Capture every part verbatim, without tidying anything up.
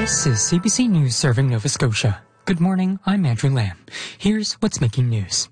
This is C B C News serving Nova Scotia. Good morning, I'm Andrew Lamb. Here's what's making news.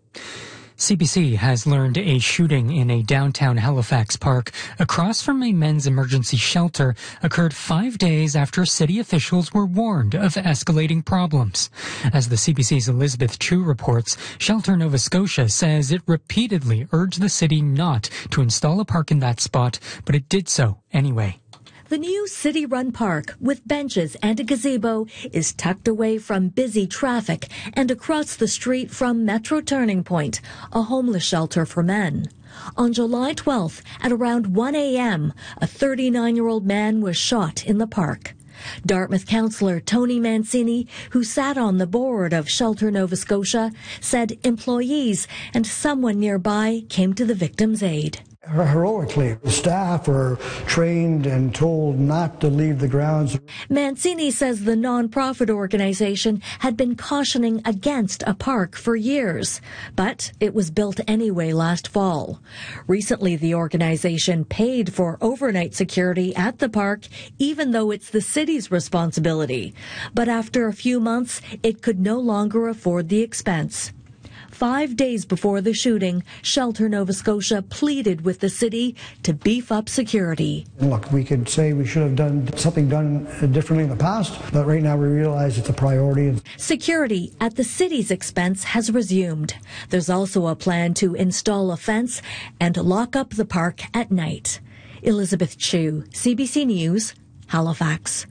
C B C has learned a shooting in a downtown Halifax park across from a men's emergency shelter occurred five days after city officials were warned of escalating problems. As the C B C's Elizabeth Chu reports, Shelter Nova Scotia says it repeatedly urged the city not to install a park in that spot, but it did so anyway. The new city-run park with benches and a gazebo is tucked away from busy traffic and across the street from Metro Turning Point, a homeless shelter for men. On July twelfth, at around one a.m., a thirty-nine-year-old man was shot in the park. Dartmouth councillor Tony Mancini, who sat on the board of Shelter Nova Scotia, said employees and someone nearby came to the victim's aid. Heroically, the staff were trained and told not to leave the grounds. Mancini says the non-profit organization had been cautioning against a park for years, but it was built anyway last fall. Recently, the organization paid for overnight security at the park, even though it's the city's responsibility. But after a few months, it could no longer afford the expense. Five days before the shooting, Shelter Nova Scotia pleaded with the city to beef up security. Look, we could say we should have done something done differently in the past, but right now we realize it's a priority. Security at the city's expense has resumed. There's also a plan to install a fence and lock up the park at night. Elizabeth Chu, C B C News, Halifax.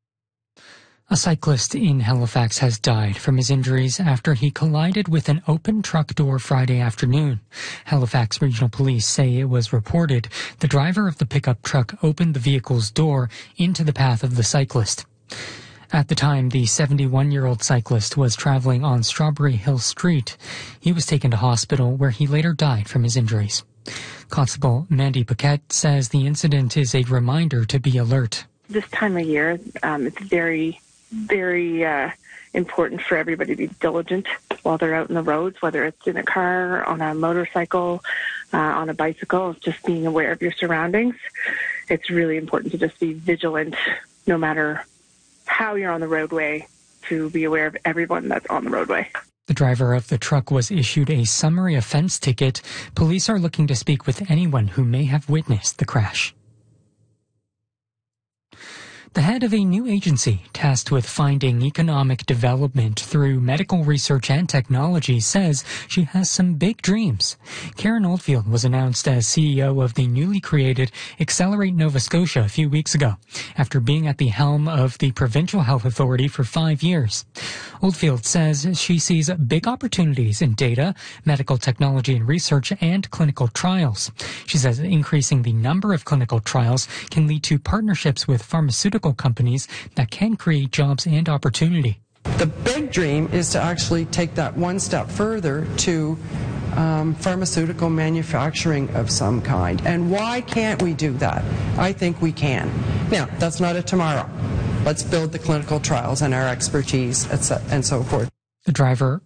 A cyclist in Halifax has died from his injuries after he collided with an open truck door Friday afternoon. Halifax Regional Police say it was reported the driver of the pickup truck opened the vehicle's door into the path of the cyclist. At the time, the seventy-one-year-old cyclist was traveling on Strawberry Hill Street. He was taken to hospital where he later died from his injuries. Constable Mandy Paquette says the incident is a reminder to be alert. This time of year, um, it's very... very uh, important for everybody to be diligent while they're out in the roads, whether it's in a car, on a motorcycle, uh, on a bicycle, just being aware of your surroundings. It's really important to just be vigilant no matter how you're on the roadway, to be aware of everyone that's on the roadway. The driver of the truck was issued a summary offense ticket. Police are looking to speak with anyone who may have witnessed the crash. The head of a new agency tasked with finding economic development through medical research and technology says she has some big dreams. Karen Oldfield was announced as C E O of the newly created Accelerate Nova Scotia a few weeks ago, after being at the helm of the Provincial Health Authority for five years. Oldfield says she sees big opportunities in data, medical technology and research, and clinical trials. She says increasing the number of clinical trials can lead to partnerships with pharmaceutical companies that can create jobs and opportunity. The big dream is to actually take that one step further to um, pharmaceutical manufacturing of some kind. And why can't we do that? I think we can. Now, that's not a tomorrow. Let's build the clinical trials and our expertise and so forth. The driver,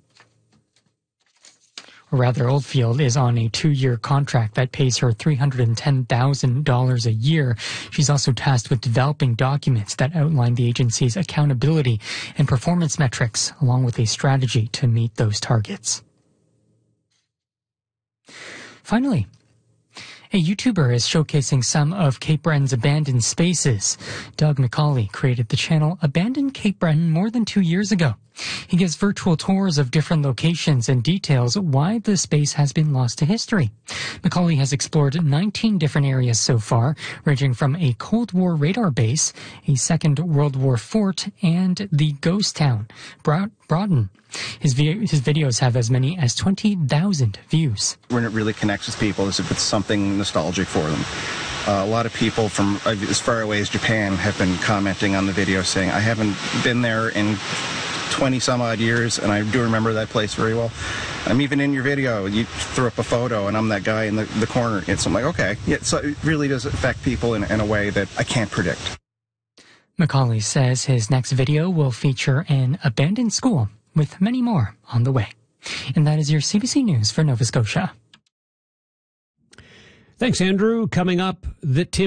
or rather Oldfield, is on a two-year contract that pays her three hundred ten thousand dollars a year. She's also tasked with developing documents that outline the agency's accountability and performance metrics, along with a strategy to meet those targets. Finally, a YouTuber is showcasing some of Cape Breton's abandoned spaces. Doug McCauley created the channel Abandoned Cape Breton more than two years ago. He gives virtual tours of different locations and details why the space has been lost to history. McCauley has explored nineteen different areas so far, ranging from a Cold War radar base, a Second World War fort, and the ghost town, Broughton. His, vi- his videos have as many as twenty thousand views. When it really connects with people is if it's something nostalgic for them. Uh, a lot of people from uh, as far away as Japan have been commenting on the video saying, I haven't been there in twenty some odd years, and I do remember that place very well. I'm even in your video, you threw up a photo, and I'm that guy in the, the corner. It's I'm like, okay. Yeah, so it really does affect people in, in a way that I can't predict. McCauley says his next video will feature an abandoned school, with many more on the way. And that is your C B C News for Nova Scotia. Thanks, Andrew. Coming up, the Tim